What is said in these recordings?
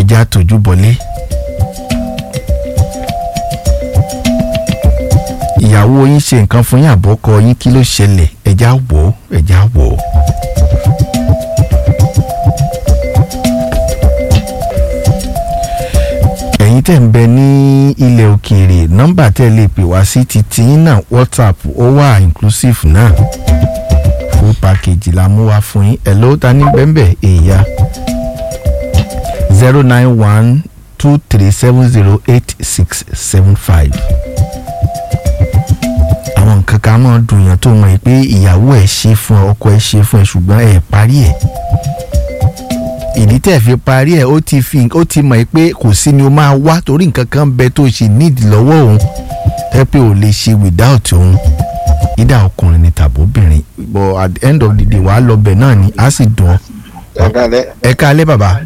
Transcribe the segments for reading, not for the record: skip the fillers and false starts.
ẹja tójú bọ̀lé. ìyàwó yín ṣe nǹkan fún yín àbọ̀kọ yín kí ló ṣẹlẹ̀ ẹja wò ó. ẹ̀yin tẹ̀ ń bẹ ní ilẹ̀ òkèèrè nọ́mbà tẹ́ lè pè wá sí ti tiyín náà WhatsApp ó wà inclusive náà full package la mú wá fún yín. hello ta ní bẹ́ẹ̀ èèyà 09123708675. àwọn nǹkan kan máa dùn yàn tó mọ̀ pé ìyàwó ẹ̀ ṣe fún ẹ ọkọ ẹ̀ ṣe fún ẹ ṣùgbọ́n ẹ̀ parí ẹ̀. ìdí tẹ̀ fi parí ẹ̀ ó ti mọ̀ pé kò sí ni ó máa wá torí nǹkan kan bẹ tó ṣe nídìí lọ́wọ́ òun tẹ́ pé ò lè ṣe without òun ìdá ọkùnrin ni tàbóbìnrin but at the end of the day wàá lọ bẹ̀ náà ni á sì dùn ọ́. ẹ káalẹ́ bàbá.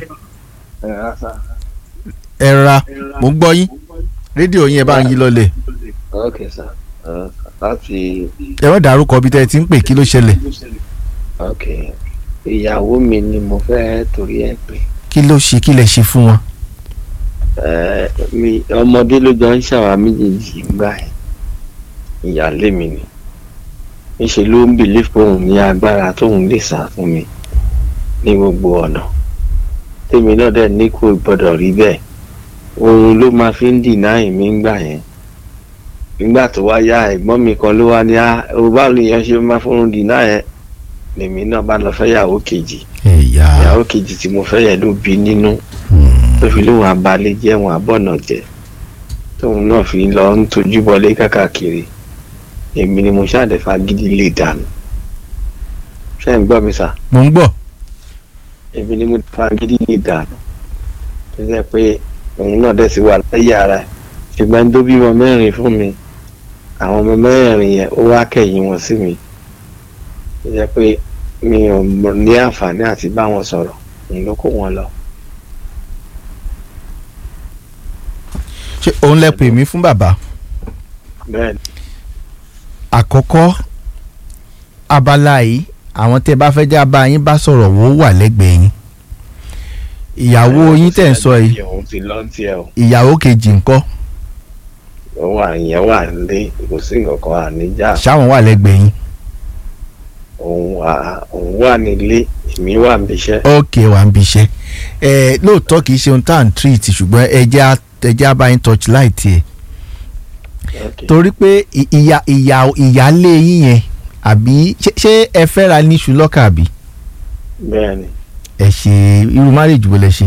ẹ ra mo gbọ́ yín rédíò yín ẹ bá ń yí lọ́lẹ̀. ok sir láti. ẹ wọ́n dárúkọ bí tẹ́ ẹ ti ń pè kí ló ṣẹlẹ̀. ok ìyàwó mi ni mo fẹ́ torí ẹ pé. kí ló ṣe kí lẹ ṣe fún wọn. ọmọdé ló jọ ń ṣàwà méjèèjì gbà ẹ ìyáálé mi ni níṣẹ́ ló ń bìlíf pé òun ní agbára tóun lè sá fún mi ní gbogbo ọ̀nà tèmi náà dẹ̀ ní kò gbọ́dọ̀ rí bẹ́ẹ̀ òun ló máa fi ń dìnáì mi ń gbà yẹn nígbà tó wá yá ẹ̀gbọ́n mi kan ló wá ní báwo ni ìyẹn ṣe máa fún un dìnáì yẹn lèmi náà bá lọ fẹ́ yàwó kejì ìyàwó kejì tí mo fẹ́ yẹn ló bí nínú tó fi lóun abalẹ̀ jẹ́ wọn abọ́nà jẹ tóun náà fi lọ ń tojú bọlé káàkiri èmi ni mo ṣàdẹ̀fà gidi lè dànù ṣé ń gbọ́ mi sà. mo ń gbọ́. èmi ni mo fa gidi lè dànù tó jẹ́ pé òun náà dẹ̀ sí wà láyé ara ẹ̀ ṣùgbọ́n tó bímọ mẹ́rin fún mi àwọn ọmọ mẹ́rin yẹn ó wá kẹ̀yìn wọn sí mi tó jẹ́ pé mi ò ní àǹfààní àti bá wọn sọ̀rọ̀ òun ló kó wọn lọ. ṣé òun lẹ pè mí fún bàbá. bẹ́ẹ̀ni. àkọ́kọ́ abala yìí àwọn tẹ́ bá fẹ́ já bá yín bá sọ̀rọ̀ wọ́n wà lẹ́gbẹ̀ẹ́ yín. ìyàwó yín tẹ̀ ń sọ yìí ìyàwó kejì ńkọ́. ìyẹn wà nílé kò sí nǹkan àníjà. ṣáwọn wà lẹ́gbẹ̀ẹ́ yín. òun wà nílé èmi wà níbi iṣẹ́. ok wà níbi iṣẹ́ lóòótọ́ kì í ṣe ohun tá à ń treat ṣùgbọ́n ẹjẹ́ abáyín torchlight ẹ̀. torí pé ìyálé yín yẹn àbí ṣé ẹ fẹ́ra níṣu lọ́kà àbí. bẹ́ẹ̀ni. ẹ ṣe irú marriage wo lẹ ṣe.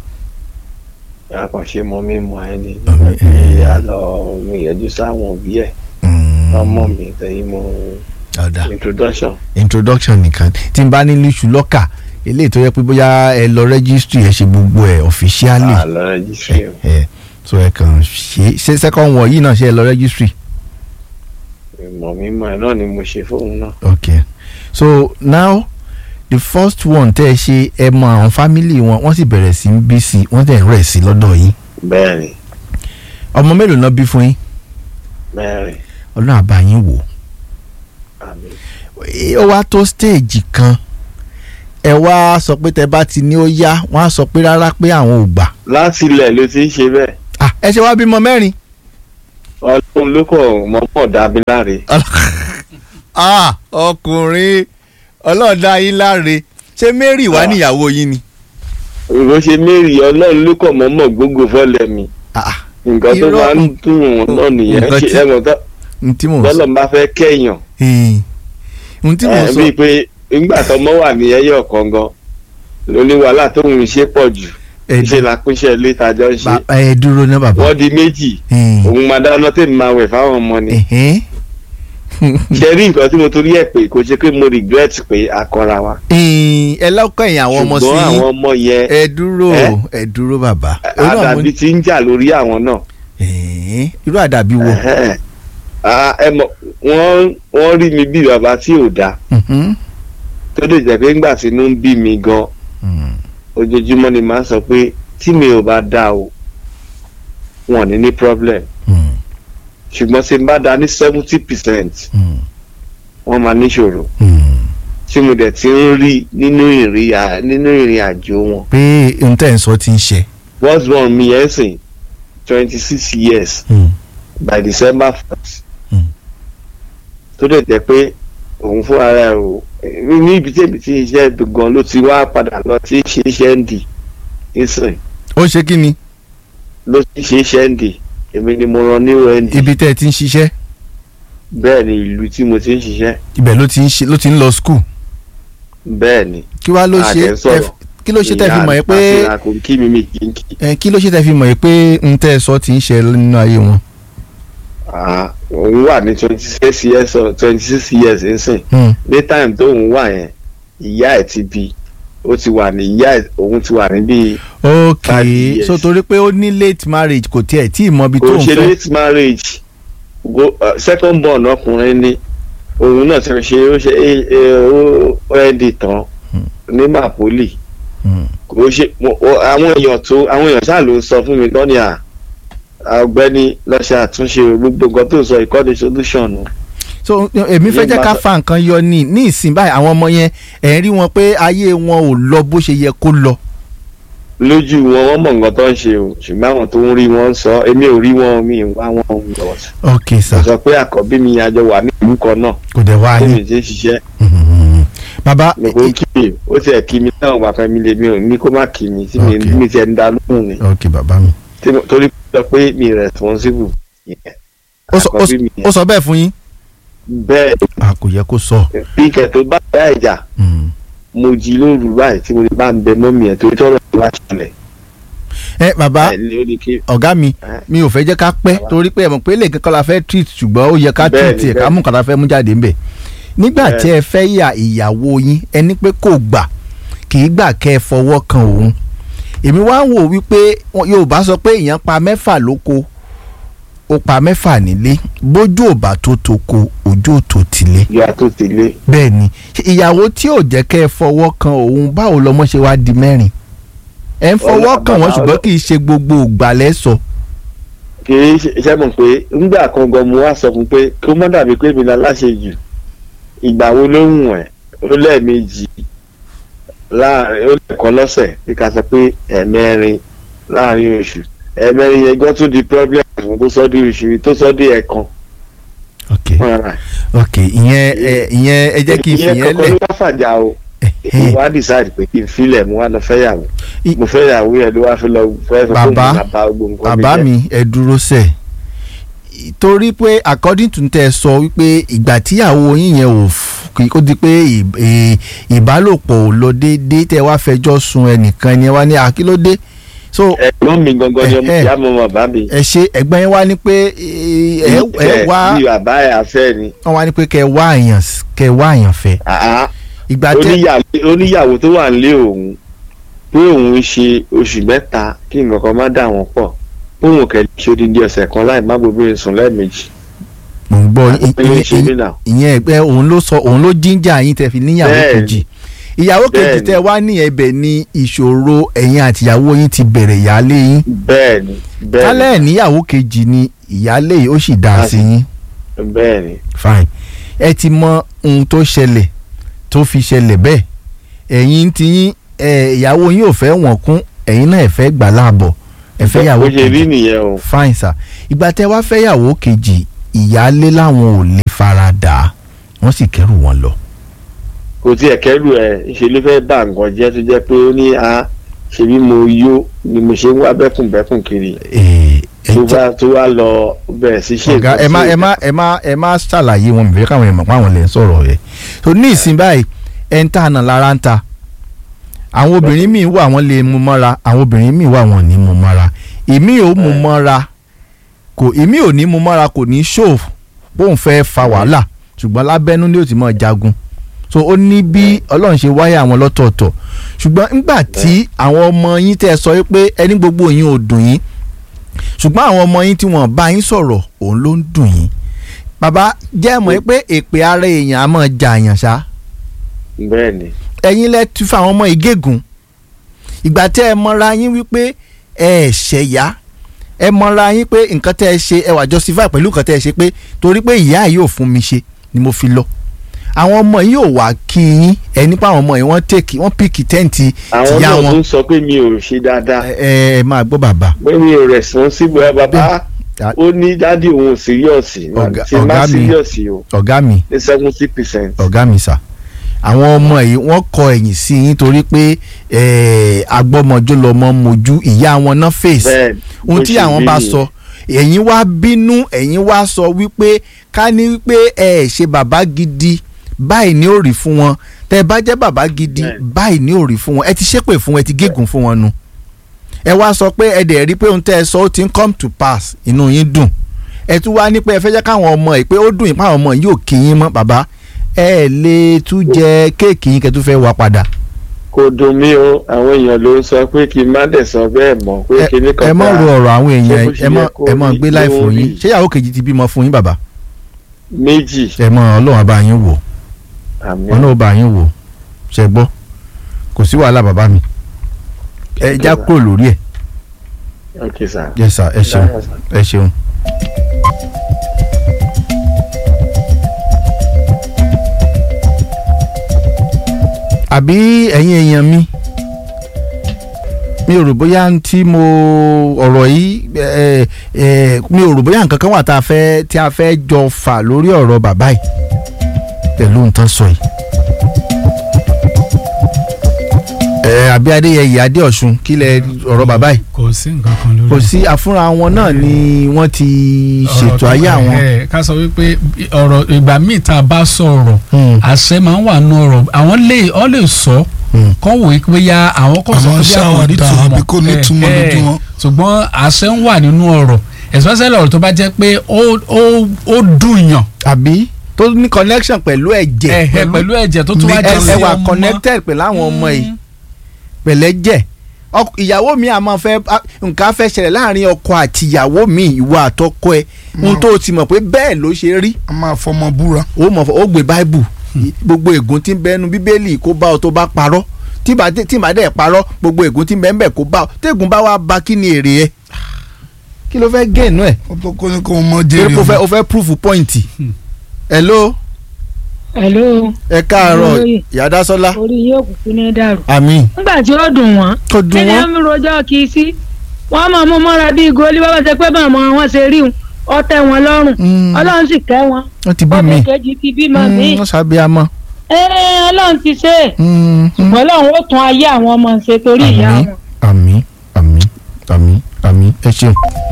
àkànṣe mọ mímọ ẹni àlọ mi yẹjú sáwọn òbí ẹ ọmọ mi tẹ̀yìn mo introduction nìkan tí n bá ní níṣu lọ́kà eléyìí tó yẹ pé bóyá ẹ lọ registry ẹ ṣe gbogbo ẹ officially. lọ registry so ẹ kàn ṣe second one yìí náà ṣe ẹ lọ registry. ìmọ̀ mímọ́ ẹ náà ni mo ṣe fóun náà. ok so now the first one tẹ́ ẹ ṣe ẹ mọ àwọn family wọn wọ́n sì bẹ̀rẹ̀ sí ń bí sí wọ́n tẹ̀ ń rẹ̀ sí lọ́dọ̀ yín. bẹ́ẹ̀ni. ọmọ mélòó náà bí fún yín. mẹ́rin. ọlọ́run àbá yín wò. àmín. ó wá tó stage kan ẹ wá sọ pé tẹ bá ti ní ó yá wọ́n á sọ pé rárá pé àwọn ò gbà. láti ilẹ̀ ló ti ń ṣe bẹ́ẹ̀. ẹ ṣe wá bímọ mẹ́rin. ọlọ́run ló kọ̀ mọ́mọ́ dàbí láre. ọkùnrin ọlọ́ọ̀dá yín láre ṣé Mary wá níyàwó yín ni. ìwọ ṣe Mary ọlọ́run ló kọ̀ mọ́mọ́ gbogbo fọ́lẹ̀ mi. nǹkan tó máa ń dùn wọn náà nìyẹn ṣe ẹ̀wọ̀n tó bọ́lọ̀ bá fẹ́ kẹ́yàn. bíi pé nígbà tó mọ́ wà ní ẹyọ kọ̀ọ̀kan lóní wàhálà tó ń ṣe pọ̀ jù ṣe la pínṣẹ́ ilé ìtajà ń ṣe. ẹ dúró ná bàbá. wọ́n di méjì òun máa dáná tèmi máa wẹ̀ fáwọn ọmọ ni. ṣe rí nǹkan tí mo torí ẹ̀ pé kò ṣe pé mo regret pé a kọra wa. ẹ lọ́kọ̀ ẹ̀yìn àwọn ọmọ sí i ṣùgbọ́n àwọn ọmọ yẹn. ẹ dúró bàbá. àdàbí ti ń jà lórí àwọn náà. irú àdàbí wo. ẹ mọ̀ wọ́n rí mi bí bàbá tí ò dáa tó lè jẹ́ pé ńgbà tí inú ń bí mi gan ojoojúmọ́ ni màá sọ pé tí mi ò bá dá o wọn ní problem ṣùgbọ́n tí n bá dá ní 70% wọ́n máa níṣòro tí mo dẹ̀ ti ń rí nínú ìrìn àjò wọn. pé n tẹ́ ń sọ ti ń ṣe. first born mi ẹ̀ sìn 26 years by December 1st tó dẹ̀ jẹ́ pé òun fún ara ẹ̀ o ní ibi tí èmi ti iṣẹ́ gan ló ti wá padà lọ tí ṣe iṣẹ́ ń dì nísìn. ó ṣe kí ni. ló ti ṣe iṣẹ́ ń dì èmi ni mo rán ní OND. ibi tẹ́ ẹ ti ń ṣiṣẹ́. bẹ́ẹ̀ ni ìlú tí mo ti ń ṣiṣẹ́. ibẹ̀ ló ti ń lọ school. bẹ́ẹ̀ ni. kí wàá ló ṣe kí ló ṣe tẹ́ fi mọ̀ ẹ́ pé kí ló ṣe tẹ́ fi mọ̀ ẹ́ pé n tẹ́ ẹ sọ ti ń ṣe nínú ayé wọn. òun wà ní 26 years nsìn ní time tó òun wà yẹn ìyá ẹ̀ ti bí ó ti wà ní ìyá ẹ̀ òun ti wà ní bíi. ok so torí pé ó ní late marriage kò tiẹ̀ tí ì mọ ibi tó ń fẹ́. kò ṣe late marriage second born ọkùnrin ni òun náà ti ṣe ó ṣe OND tán ní Mapoli kò ṣe àwọn èèyàn ṣáà ló sọ fún mi lọ́nìí ọ̀gbẹ́ni lọ́sẹ̀ àtúnṣe gbogbo nǹkan tó sọ ìkọ́ni solution. so èmi fẹ́ jẹ́ ká fa nǹkan yọ ní ìsìn báyìí àwọn ọmọ yẹn ẹ̀ ń rí wọn pé ayé wọn ò lọ bó ṣe yẹ kó lọ. lójú wọn wọ́n mọ̀ nǹkan tó ń ṣe o ṣùgbọ́n àwọn tó ń rí wọn sọ èmi ò rí wọn mi wá wọn lọ. ok sir. sọ pé àkọ́bí mi àjọ wà ní ìlú kan náà. kò dẹ̀ wá yín. tó mi ṣe ṣiṣẹ́. bàbá nìkó kí mi ó tiẹ̀ kí mi náà wà fẹ́ mi lè mi ò ní kó má kí mi tí mi tiẹ̀ ń da lóhùn ni. ok bàbá mi. torí sọ pé mi responsible. ó sọ bẹ́ẹ̀ fún yín. bẹ́ẹ̀ a kò yẹ kó sọ. píkẹ́ tó bá dá ìjà mo jí lóru báyìí tí mo bá ń bẹ mọ́mí ẹ̀ torí tọ́lọ̀ tó wá ṣẹlẹ̀. bàbá ọ̀gá mi ò fẹ́ jẹ́ ká pẹ́ torí pé ẹ mọ̀ pé lè kankan la fẹ́ treat ṣùgbọ́n ó yẹ ká treat ẹ̀ ká mú nǹkan la fẹ́ mú jáde ńbẹ̀. nígbà tí ẹ fẹ́ yà ìyàwó yín ẹni pé kò gbà kì í gbà kẹ́ ẹ fọwọ́ kan òun. èmi wá wò wípé Yorùbá sọ pé èèyàn pa mẹ́fà lóko ó pa mẹ́fà nílé bójú ò bá tó toko ojú ò tó tilé. ìyá tó tilé. bẹ́ẹ̀ ni ìyàwó tí ò jẹ́ kẹ́ ẹ fọwọ́ kan òun báwo lọmọ ṣe wá di mẹ́rin. ẹ ń fọwọ́ kan wọ́n ṣùgbọ́n kì í ṣe gbogbo ìgbàlẹ̀ sọ. kì í ṣe mọ̀ pé nígbà kan gan mo wá sọ fún pé kó má dàbí pé mi láṣẹ jù ìgbà wo ló ń wọ̀n ẹ̀ ó lẹ́ẹ̀mejì láàrin ó lẹ́ẹ̀kan lọ́sẹ̀ bí ká sọ pé ẹ̀mẹ́rin láàrin oṣù ẹ̀mẹ́rin yẹn gbọ́ tún di problem fún tó sọ di oṣù tó sọ di ẹ̀kan. ok ìyẹn ẹ jẹ́ kí n fi yẹn lẹ̀. ìyẹn kankan ló wá fàjà o mo wá decide pé kí n filẹ̀ mo wá lọ fẹ́yàwó mo fẹ́yàwó yẹn ló wá fi lọ fẹ́ fún mi bàbá gbogbo nǹkan mi jẹ́. bàbá mi ẹ dúró sẹ̀ torí pé according to tẹ sọ wípé ìgbà tíyàwó yín yẹn ó di pé ìbálòpọ̀ ò lọ déédéé tẹ wá fẹjọ́ sun ẹnìkan ẹni wá ní àkílódé. so ẹ̀gbọ́n mi gangan ni ọmọ ìyá mi bàbá mi. ẹ ṣe ẹ̀gbọ́n yẹn wá ní pé ẹ wá bí bàbá ẹ afẹ́ ni. wọ́n wá ní pé kẹ wá àyàn fẹ́. ìgbà tẹ oníyàwó tó wà nílé òun pé òun ṣe oṣù mẹ́ta kí nǹkan kan má dà wọ́n pọ̀ òun kẹ̀lé ṣe odindi ọ̀sẹ̀ kan láì má gbogbo sùn lẹ́ẹ̀mejì. mo ń gbọ́ ìyẹn ẹgbẹ́ òun ló jíjà yín tẹ́ fi níyàwó kejì ìyàwó kejì tẹ́ wá ní ẹ̀bẹ̀ ní ìṣòro ẹ̀yin àtìyàwó yín ti bẹ̀rẹ̀ ìyálé yín. bẹ́ẹ̀ni kálẹ̀ níyàwó kejì ni ìyálé yìí ó sì dá sí yín. bẹ́ẹ̀ni. fine ẹ ti mọ ohun tó ṣẹlẹ̀ tó fi ṣẹlẹ̀ bẹ́ẹ̀ ẹ̀yin ti yín ìyàwó yín ò fẹ́ wọ̀n kún ẹ̀yin náà ẹ fẹ́ gbà láàbọ̀ ẹ fẹ́ yàwó kejì fine sir ìgbà tẹ́ wá fẹ́ yàwó kejì ìyálé làwọn ò lè fara dà wọ́n sì kẹ́rù wọn lọ. kò tiẹ̀ kẹ́rù ẹ̀ ṣe ló fẹ́ bá nǹkan jẹ́ tó jẹ́ pé ó ní ṣe bí mo yó ni mo ṣe ń wá bẹ́kùnbẹ́kùn kiri tó wá lọ bẹ̀rẹ̀ sí ṣe. ọ̀gá ẹ má ṣàlàyé wọn bẹ́ẹ̀ káwọn èèyàn mọ̀ pé àwọn lè ń sọ̀rọ̀ rẹ̀ tó ní ìsìn báyìí ẹ̀ ń tà náà lára ń ta àwọn obìnrin míì wà wọ́n lè mú mọ́ra àwọn obìnrin míì wà wọ́n ní mú mọ́ra èmi ò mú mọ́ra èmi ò ní mú mọ́ra kò ní ṣòf bóun fẹ́ fa wàhálà ṣùgbọ́n lábẹ́nú ni ó ti mọ̀ jagun so ó ní bí ọlọ́run ṣe wáyà àwọn lọ́tọ̀ọ̀tọ̀ ṣùgbọ́n nígbà tí àwọn ọmọ yín tẹ́ ẹ sọ pé ẹni gbogbo yín ò dùn yín ṣùgbọ́n àwọn ọmọ yín tí wọ́n bá yín sọ̀rọ̀ òun ló ń dùn yín bàbá jẹ́ mọ̀ pé èpè ara èèyàn á mọ̀ jà àyàn ṣá. bẹ́ẹ̀ni. ẹ̀yin lẹ tún fún àwọn ọmọ ìgégùn ìgbà tẹ́ ẹ mọ̀ra yín wípé ẹ ṣẹ̀yà ẹ mọ̀ra yín pé nǹkan tẹ́ ẹ ṣe ẹ wà justify pẹ̀lú nǹkan tẹ́ ẹ ṣe pé torí pé ìyá yìí ò fún mi ṣe ni mo fi lọ àwọn ọmọ yìí ò wá kí yín ẹni pé àwọn ọmọ yìí wọ́n píkì tẹ́ǹtì àwọn náà tún sọ pé mi ò ṣe dáadáa. ẹ máa gbọ́ bàbá. pé mi ò responsible bàbá ó ní dádì òun síríọ̀sì tí má síríọ̀sì o. ọ̀gá mi ní 70%. ọ̀gá mi sà àwọn ọmọ yìí wọ́n kọ ẹ̀yìn sí yín torí pé agbọ́mọjó lọmọ mojú ìyá wọn náà fèsì ohun tí àwọn bá sọ ẹ̀yin wá bínú ẹ̀yin wá sọ wípé ká ní wípé ẹ ṣe bàbá gidi báyìí ní òrì fún wọn tẹ bá jẹ́ bàbá gidi báyìí ní òrì fún wọn ẹ ti ṣépè fún wọn ẹ ti gégùn fún wọn nu ẹ wá sọ pé ẹ dẹ̀ rí pé ohun tẹ́ ẹ sọ ó ti ń come to pass inú yín dùn ẹ tún wá ní pé ẹ fẹ́ jẹ́ káwọn ọmọ yìí pé ó dùn yín pé àwọn ọmọ yìí ò kí yín mọ́ bàbá ẹ lè tún jẹ kéèkì yín kẹ́ tún fẹ́ wá padà. kò dùn mí o àwọn èèyàn ló ń sọ pé kí n má dẹ̀ sọ bẹ́ẹ̀ mọ́ pé kí ní kan bá ẹ mọ̀ ro ọ̀rọ̀ àwọn èèyàn ẹ mọ̀ gbé láì fún yín ṣé ìyàwó kejì ti bímọ fún yín bàbá. méjì. ẹ mọ̀ Ọlọ́run bá yín wò Ọlọ́run bá yín wò ṣe gbọ́ kò sí wàhálà bàbá mi ẹ já kúrò lórí ẹ. ok sir. yes sir ẹ ṣeun ẹ ṣeun. àbí ẹ̀yin èèyàn mi ò rò bóyá tí mo ọ̀rọ̀ yìí mi ò rò bóyá nǹkan kan wà tí a fẹ́ jọ fà lórí ọ̀rọ̀ bàbá yìí pẹ̀lú nǹkan sọ yìí. àbí Adéyẹyè Adéọ̀ṣun kí lẹ ọ̀rọ̀ bàbá yìí. kò sí nǹkan kan lórí. kò sí àfúnra wọn náà ni wọ́n ti ṣètò ayé àwọn. ká sọ wípé ọ̀rọ̀ ìgbà míì tá a bá sọ̀rọ̀ àṣẹ máa ń wà nù ọ̀rọ̀ àwọn lè sọ kọ́ wò ó pé ya àwọn kò sọ pé àwọn kò ní túmọ̀ lójú wọn. ṣùgbọ́n àṣẹ ń wà nínú ọ̀rọ̀ especially ọ̀rọ̀ tó bá jẹ́ pé ó dùn yàn. àbí tó ní connection pẹ̀lú ẹ̀jẹ̀. pẹ̀lú ẹ̀jẹ̀ tó tún wá jẹ́ sí ọmọ. ẹ wà connected pẹ̀lú àwọn ọmọ yìí pẹ̀lẹ́ jẹ́ ìyàwó mi àmọ́ fẹ́ nǹkan fẹ́ ṣẹlẹ̀ láàrin ọkọ àti ìyàwó mi ìwọ àtọkọ ẹ ohun tó ti mọ̀ pé bẹ́ẹ̀ ló ṣe rí. a máa fọmọ búra. ó gbé báìbù gbogbo ègún tí ń bẹnu bíbélì kó bá ọ tó bá parọ́ tí màá dẹ̀ parọ́ gbogbo ègún tí ń bẹ ń bẹ kó bá ọ tẹ́gùn bá wá bá kí ni èrè ẹ kí ló fẹ́ gẹ̀ẹ́nù ẹ̀. ó tó kó ní kó mọ jẹ́rìí o fẹ́ proof point. hello. hello. ẹ káàárọ̀ Yàdásọ́lá. orí yóò kúkú ní dàrú. àmín. nígbà tí ó dùn wọ́n. tó dùn wọ́n. ẹni rojọ́ kì í sí wọ́n máa mú mọ́ra bíi goli bá bá ṣe pé màmá wọn ṣe rí ọ tẹ́ wọn lọ́rùn Ọlọ́run sì kẹ́ wọn. wọ́n ti bí mi ọmọ kejì ti bímọ mi. wọ́n sábíàmọ́. Ọlọ́run ti ṣe é ṣùgbọ́n Ọlọ́run ó tún ayé àwọn ọmọ ṣe torí ìyá wọn. àmín àmín àmín àmín ẹ ṣeun.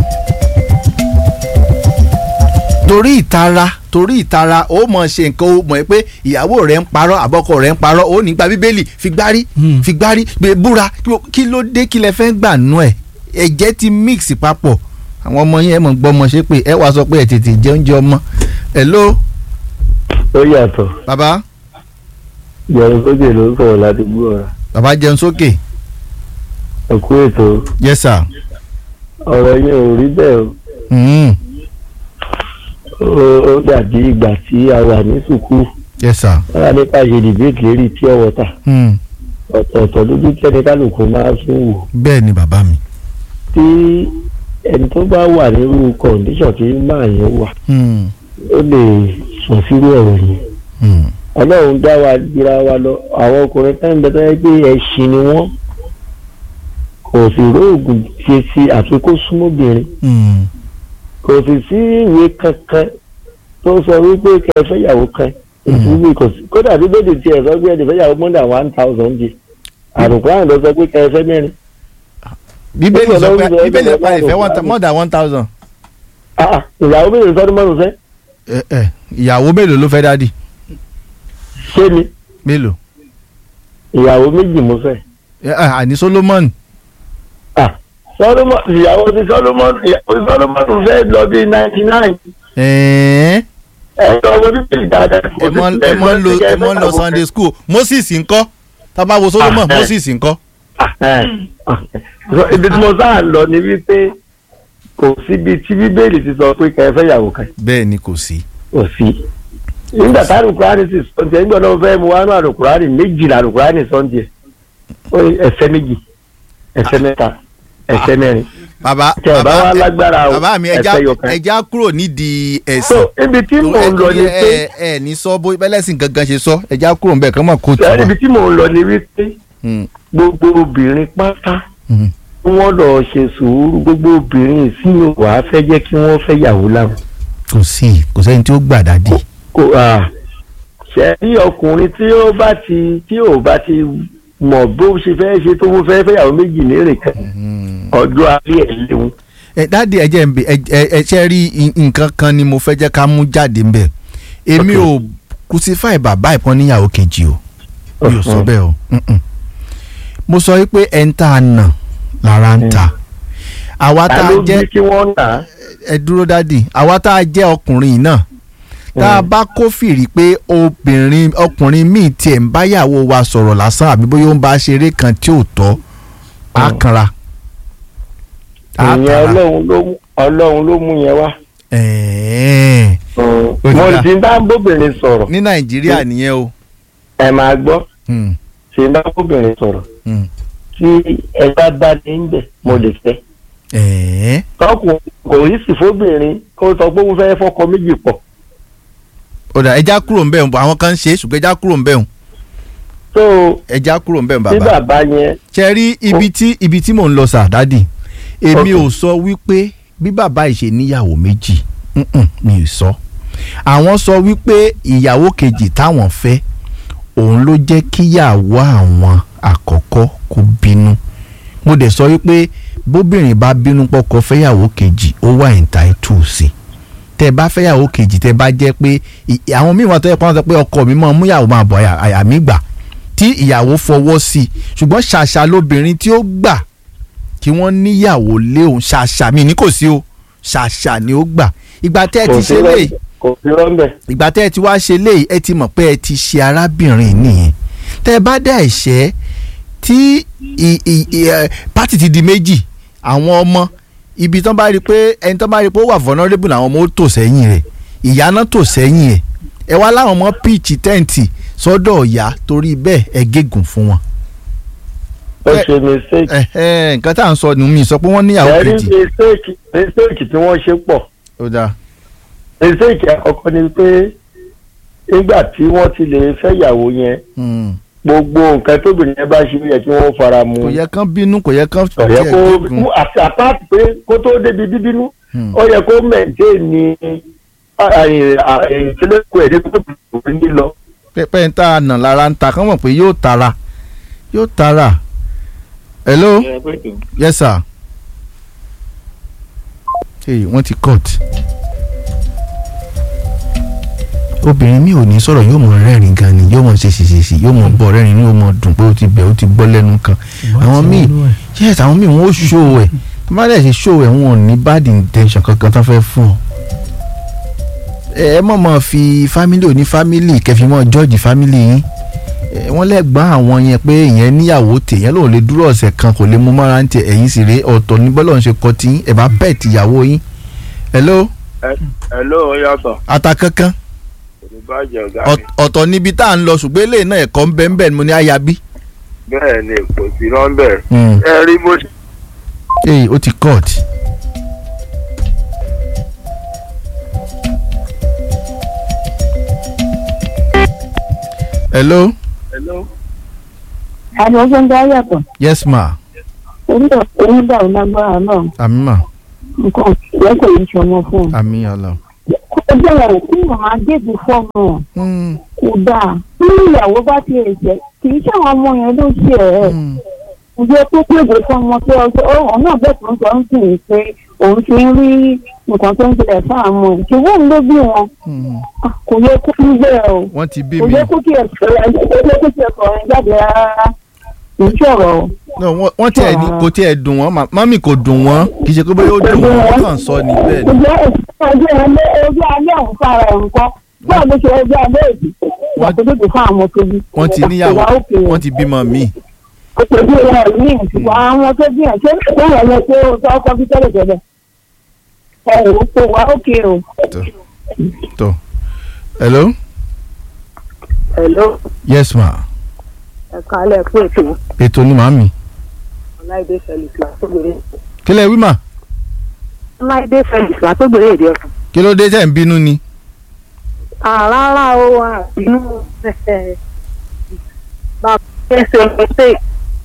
torí ìtara ó mọ̀ ṣe nǹkan ó mọ̀ pé ìyàwó rẹ̀ ń parọ́ àbọ̀kọ rẹ̀ ń parọ́ ó nígbà bíbélì fi gbárí búra kí ló dé kí lẹ fẹ́ gbà nú ẹ̀ ẹ̀jẹ̀ ti mix papọ̀ àwọn ọmọ yẹn mọ̀ gbọ́ ọmọ ṣe pé ẹ wàá sọ pé ẹ tètè jẹ oúnjẹ ọmọ. hello. ó yàtọ̀. bàbá. jẹun sókè ló ń sọ̀rọ̀ láti gbọ́ ọ̀rọ̀. bàbá jẹun sókè. ẹ kú ètò. yes sir. ọ̀rọ̀ yẹn ò rí bẹ́ẹ̀ o. ó dàbí ìgbà tí a wà ní sùkúù. yes sir. wọ́n wá nípa ṣe dìbéètì lérí pure water. ọ̀tọ̀ọ̀tọ̀ lójú tẹ́ni kálukú máa fún wò. bẹ́ẹ̀ ni bàbá mi. tí ẹni tó bá wà nírú kọ̀ǹdíṣọ̀n tí máa yẹn wà ó lè sùn sírú ọ̀rọ̀ yẹn. Ọlọ́run dá wa gbéra wa lọ àwọn ọkùnrin tá ń bẹ tó yẹ pé ẹṣin ni wọ́n kò sì róògùn ṣe sí àfi kó súnmọ́bìnrin kò sì sí ìwé kankan tó sọ wípé kẹfẹ́yàwó kan ìfúnmi kò sí kódà bíbélì tiẹ̀ sọ pé ẹnìfẹ́yàwó more than 1,000 di àrùkù àrùn lọ sọ pé kẹfẹ́ mẹ́rin. bíbélì sọ pé bíbélì pa ìfẹ́ more than 1,000. ìyàwó mélòó sọdún mọ́tò fẹ́. ìyàwó mélòó ló fẹ́ dádì. ṣé mi. mélòó. ìyàwó méjì mo fẹ́. àní Solomon. Solomon ìyàwó ti Solomon fẹ́ lọ bí 99. ẹ lọ wo bíbélì dáadáa. ẹ mọ ń lọ Sunday school Moses ńkọ́ tábà wo Solomon Moses ńkọ́. ibi tí mo sáà lọ ni wípé kò síbi tí bíbélì ti sọ pé kẹfẹ́ yàwó kan. bẹ́ẹ̀ ni kò sí. kò sí. nígbà tá àlùkùránì sì sọ́ndẹ̀ nígbà náà fẹ́ mu wánú àlùkùránì méjìlá àlùkùránì sọ́ndẹ̀ ẹsẹ̀ méjì ẹsẹ̀ mẹ́ta ẹsẹ̀ mẹ́rin bàbá bàbá mi ẹja kúrò nídìí ẹ̀sìn. ibi tí mò ń lọ ni pé ẹ ní sọ bó bẹ́lẹ́sìn gangan ṣe sọ ẹja kúrò ń bẹ̀ kán mọ̀ kó tiwa. ibi tí mò ń lọ ni wípé gbogbo obìnrin pátá wọ́n lọ ṣe sùúrù, gbogbo obìnrin ìsìn wàá fẹ́ jẹ́ kí wọ́n fẹ́ yàwó láwọn. kò sẹ́ni tí ó gbà dádì. ṣe rí ọkùnrin tí ò bá ti mọ̀ bó ṣe fẹ́ ṣe tó fẹ́ fẹ́yàwó méjì lérè kan ọjọ́ alẹ́ ẹ̀ léwu. dádì ẹ ṣe rí nǹkan kan ni mo fẹ́ jẹ́ ká mú jáde ń bẹ̀. èmi ò crucify bàbá ìpọ́n níyàwó kejì o mi ò sọ bẹ́ẹ̀ o. mo sọ wípé ẹ̀ ń tà nà lára ń ta. àwa tá a jẹ́ ẹ dúró dádì àwa tá a jẹ́ ọkùnrin náà tá a bá kófìrí pé ọkùnrin míì tiẹ̀ ń báyàwó wa sọ̀rọ̀ lásán àbí bóyá ó ń bá ṣeré kan tí ò tọ́ á kanra. ìyẹn ọlọ́run ló mú yẹn wá. mo ti bá bóbìnrin sọ̀rọ̀. ní nàìjíríà nìyẹn o. ẹ máa gbọ́ ṣe bá bóbìnrin sọ̀rọ̀ tí ẹ bá ní ń bẹ̀ mo lè fẹ́. tọkùn kò rí sí fóbìnrin kó sọ pé òun fẹ́ fọ́kọ méjì pọ̀. ọ̀dà ẹja kúrò ń bẹ̀ ń bọ̀ àwọn kan ń ṣe é ṣùgbọ́n ẹja kúrò ń bẹ̀ ń. so ẹja kúrò ń bẹ̀ ń bàbá. bí bàbá yẹn. ṣe rí ibi tí mò ń lọ sà dádì èmi ò sọ wípé bí bàbá ìṣe níyàwó méjì mi ò sọ. àwọn sọ wípé ìyàwó kejì táwọn fẹ́ òun ló jẹ́ kíyàwó àwọn àkọ́kọ́ kó bínú. mo dẹ̀ sọ wípé bóbìnrin bá bínú pọ́kọ fẹ́yàwó kejì ó wà entitled sí. tẹ́ bá fẹ́yàwó kejì tẹ́ bá jẹ́ pé àwọn míì wà tó yẹ kó wọ́n sọ pé ọkọ mi máa mú ìyàwó máa bọ̀ àyà mi gbà tí ìyàwó fọwọ́ sí i ṣùgbọ́n ṣàṣà lóbìnrin tí ó gbà kí wọ́n níyàwó lé òun ṣàṣà mi ní kò sí o ṣàṣà ni ó gbà. ìgbà tẹ́ ẹ ti ṣe léyìí ìgbà tẹ́ ẹ ti wá ṣe léyìí ẹ ti mọ̀ pé ẹ ti ṣe arábìnrin nìyẹn. tẹ́ ẹ bá dá ẹ̀ṣẹ́ tí pátì ti di méjì àwọn ọmọ ibi tán bá rí pé ẹni tán bá rí pé ó wà vulnerable làwọn ọmọ ó tò sẹ́yìn rẹ̀ ìyá náà tò sẹ́yìn ẹ̀ ẹ wá láwọn ọmọ pitch tẹ́ǹtì sọ́dọ̀ ọ̀yá torí bẹ́ẹ̀ ẹ gégùn fún wọn. ó ṣe mistake. nǹkan tá à ń sọ nù mí sọ pé wọ́n níyàwó kejì. mistake tí wọ́n ṣe pọ̀. ó dáa. mistake àkọ́kọ́ ni pé nígbà tí wọ́n ti lè fẹ́ ìyàwó yẹn gbogbo nǹkan tóbìnrin yẹn bá ṣe yẹ kí wọ́n fara mu. kò yẹ kán bínú kò yẹ kán. kò yẹ kó àpáàtì pé kó tó débi bíbínú ó yẹ kó mẹ̀ǹtẹ́ ní ìtẹ́lẹ́kọ̀ọ́ ẹ̀dẹ́ tó tóbi ní lọ. pẹ́pẹ́ ń ta àná lára ń ta kán mọ̀ pé yóò tara. hello yes sir. wọ́n ti cut. obìnrin mi ò ní sọ̀rọ̀ yóò mọ rẹ́rìn gan ni yóò mọ ṣe ṣèṣèṣì yóò mọ bọ̀ rẹ́rìn ni yóò mọ dùn pé ó ti bẹ̀ ó ti gbọ́ lẹ́nu kan. àwọn míì yes àwọn míì wọ́n ó show ẹ̀ tó má dẹ̀ ṣe show ẹ̀ wọn ò ní bad intention kankan tó fẹ́ fún ọ. ẹ mọ̀ fi family òní family kẹfì mọ́ judge family yín. wọ́n lẹ́gbọ́n àwọn yẹn pé ìyẹn níyàwó tèèyàn lòun lè dúró ọ̀sẹ̀ kan kò lè mú mọ́ra ń tẹ ẹ̀yìn sì rèé ọ̀tọ̀ ní bọ́lọ̀ ń ṣe kọ́ tí ẹ̀ bá pet ìyàwó yín. hello. hello yàtọ̀. ata kankan ọ̀tọ̀ níbi tá à ń lọ ṣùgbọ́n eléyìí náà ẹ̀kọ́ ń bẹ ń bẹ ni mo ní àyà bí. bẹ́ẹ̀ ni kò sí nọ́mbẹ̀ ẹ rí bó ṣe. ee ó ti cut. hello. àmì ọjọ́ ń dá yàtọ̀. yes ma. onígbà ò lágbára náà. àmì ma. nǹkan ìyẹn kò ní ṣọmọ fún un. àmì ọlọ. ó bẹ̀rẹ̀ kí màmá débù fọ́ọ̀mù kò dáa tí ìyàwó bá ti ẹ̀jẹ̀ kì í ṣàwọn ọmọ yẹn ló ṣe ẹ̀ ǹjẹ́ tó pèsè fọ́ọ̀mù pé ọ̀hún náà bẹ́ẹ̀ tó ń sọ ń sìn ní pé òun ti ń rí nǹkan tó ń ṣẹlẹ̀ fáàmù ṣùgbọ́n òun ló bí wọn kò yẹ kó ní bẹ́ẹ̀ o wọ́n ti bí mi kò yẹ kó kí ẹ̀kọ́ rẹ̀ jáde rárá kì í ṣọ̀rọ̀ o. wọ́n tiẹ̀ ní kò tiẹ̀ dùn wọ́n mami kò dùn wọ́n kì í ṣe pé bóyá ó dùn wọ́n kàn sọ ní bẹ́ẹ̀ ni. ọjọ́ alẹ́ ọ̀hún fara ẹ̀ nǹkan báwo ló ṣe ọjọ́ alẹ́ èdè ìgbà tó dé fún àwọn tó bí. wọ́n ti níyàwó wọ́n ti bímọ míì. kò tẹ̀lé wọn ní ìṣùgbọ́n àwọn tó bí ẹ̀ ṣé ìṣòro ẹ̀ lọ pé ó kọ́ bí tẹ́lẹ̀ tẹ́lẹ̀ ẹ̀ ò kò wá òkè o. tó hello. hello. yes ma. ẹ̀ka alẹ́ fún ètò. ètò ni màámi. ọláìdé felix lásògbèrè. kílẹ̀ wí mà. Láìdé Felix látògbèrè èdè ọ̀sán. kí ló dé tẹ̀ ń bínú ni. Rárá o àbínú bàbá yẹn ṣe mistake.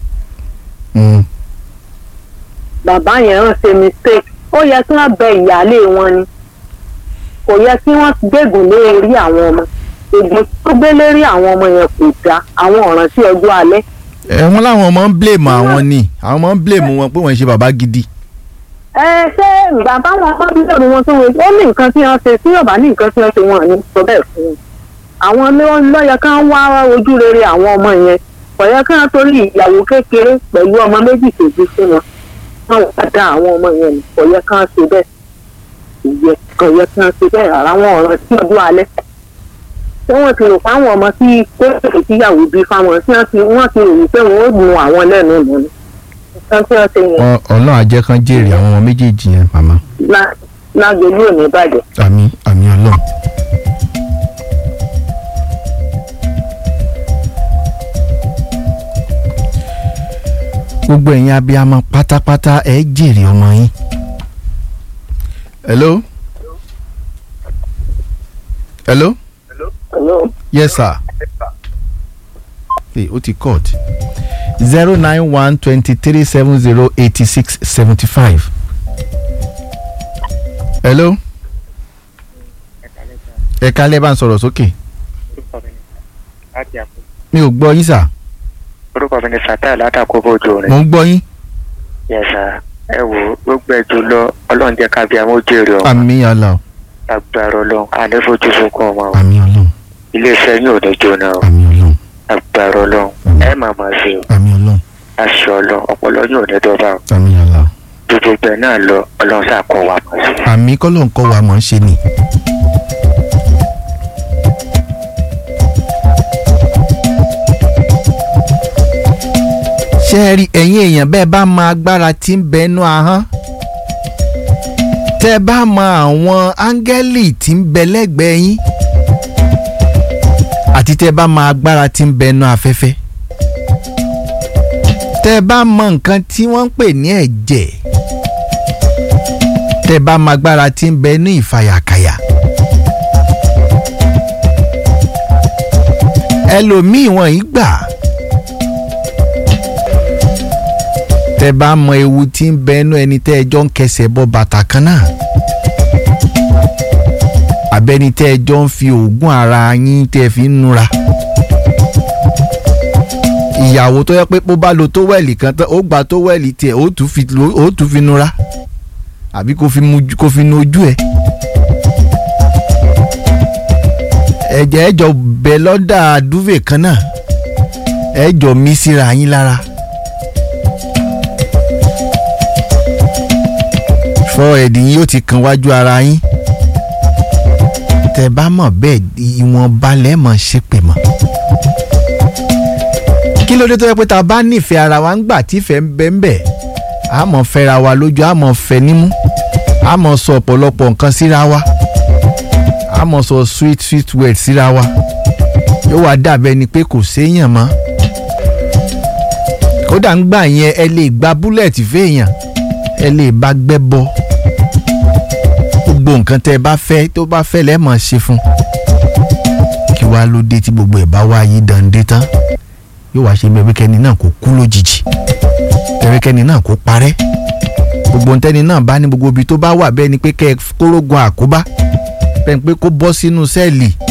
Bàbá yẹn ń ṣe mistake. Ó yẹ kí wọ́n bẹ ìyáálé wọn ni. Kò yẹ kí wọ́n gbégùn lórí àwọn ọmọ. Ègbè tó gbé lérí àwọn ọmọ yẹn kò dá àwọn ọ̀ràn sí ọjọ́ alẹ́. Wọ́n láwọn ọmọ ń blame àwọn ni àwọn ọmọ ń blame wọn pé wọ́n ń ṣe bàbá gidi. Ṣé bàbá wọn bá bí lórí wọn tó wọ ó ní nǹkan tí wọ́n ṣe tí yóò bá ní nǹkan tí wọ́n ṣe wọn ní sọ bẹ́ẹ̀ fún un. Àwọn lọ́yẹ kan wá ojú rere àwọn ọmọ yẹn kò yẹ kí wọ́n torí ìyàwó kékeré pẹ̀lú ọmọ méjì tó bí fún wọn. Wọ́n wá dá àwọn ọmọ yẹn ní kò yẹ kí wọ́n ṣe bẹ́ẹ̀. Kò yẹ kí wọ́n ṣe bẹ́ẹ̀ rárá wọn ọ̀ràn sí ọdún alẹ́. Ṣé wọ́n ti rò fáwọn ọmọ tí kóòtù tíyàwó bí fáwọn tí wọ́n ti rò wípé wọ́n ó nu àwọn lẹ́nu nù ni. Ọlọ́run á jẹ́ kán jèrè àwọn ọmọ méjèèjì yẹn màmá. Lágbèlú ò ní bàjẹ́. Àmín àmín Ọlọ́run. gbogbo ẹ̀yin abiyamọ pátápátá ẹ jèrè ọmọ yín. Hello. Hello. Hello. Yes sir. Hey, ó ti cut. 09123708675. Hello. Ẹ kálẹ́ bá ń sọ̀rọ̀ sókè. Mi ò gbọ́ yín sà. Orúkọ mi ni Fatai látàkóbó ojú rẹ̀. Mo ń gbọ́ yín. Yes sir. Ẹ wo gbogbo ẹjọ́ lọ Ọlọ́run jẹ́ ká bí amó jèrè ọ. Àmín Allah. Agbára Ọlọ́run ànífojú sunkún ọmọ o. Àmín Ọlọ́run. Iléeṣẹ́ yín ò ní jóná o. Àmín Ọlọ́run. Agbára Ọlọ́run ẹ máa máa ṣe o. Àmín Ọlọ́run. Aṣọ Ọlọ́run ọpọlọ yín ò ní dọ́gba o. Àmín Allah. Gbogbo ẹ̀ náà lọ Ọlọ́run ṣàkọ́ wa mọ̀ sí. Àmín kọ́lọ́ ń kọ́ wa mọ̀ ń ṣe ni. ṣé ẹ rí ẹ̀yin èèyàn bẹ́ẹ̀ bá mọ agbára tí ń bẹnu ahọ́n tẹ́ bá mọ àwọn áńgẹ́lì tí ń bẹ lẹ́gbẹ̀ẹ́ yín àti tẹ́ bá mọ agbára tí ń bẹnu afẹ́fẹ́ tẹ́ bá mọ nǹkan tí wọ́n ń pè ní ẹ̀jẹ̀ tẹ́ bá mọ agbára tí ń bẹnu ìfàyàkàyà ẹlòmíì wọ̀nyí gbà. tẹ́ bá mọ ewu tí ń bẹnu ẹni tẹ́ ẹjọ́ ń kẹsẹ̀ bọ bàtà kan náà abẹ́ni tẹ́ ẹjọ́ ń fi oògùn ara yín tẹ́ fi ń nura ìyàwó tó yẹ pé bó bá lo tówẹ́ẹ̀lì kan tán ó gba tówẹ́ẹ̀lì tiẹ̀ ó tún fi nura àbí kó fi nu ojú ẹ̀ ẹ̀jẹ̀ ẹjọ́ bẹ lọ́dà dúvè kan náà ẹjọ́ mí síra yín lára. fọ ẹ̀dín yóò ti kan wájú ara yín tẹ́ bá mọ̀ bẹ́ẹ̀ ìwọ̀n balẹ̀ mọ̀ ṣépè mọ́. kí ló dé tó yẹ pé tá a bá nífẹ̀ẹ́ ara wa ń gbà tífẹ̀ẹ́ ń bẹ ń bẹ̀ a mọ̀ fẹ́ra wa lójú a mọ̀ fẹ́ nímú a mọ̀ sọ ọ̀pọ̀lọpọ̀ nǹkan síra wa a mọ̀ sọ sweet word síra wa yóò wá dàbẹ́ ni pé kò séèyàn mọ́ kódà ń gbà yẹn ẹ lè gba búlẹ̀tì fẹ́ẹ̀yàn ẹ lè bá gbẹ́ bọ́ gbogbo nǹkan tẹ́ ẹ bá fẹ́ tó bá fẹ́ lẹ́ẹ̀ mọ̀ ṣe fún kí wàá ló dé tí gbogbo ẹ̀ bá wá yí dande tán yóò wá ṣe bẹ́ẹ̀ kẹ́ni náà kó kú lójijì bẹ́ẹ̀ kẹ́ni náà kó parẹ́ gbogbo ntẹ́ni náà bá ní gbogbo ibi tó bá wà bẹ́ẹ̀ ni pé kẹ́ ẹ kórógun àkóbá bẹ́ẹ̀ ni pé kó bọ́ sínú sẹ́ẹ̀lì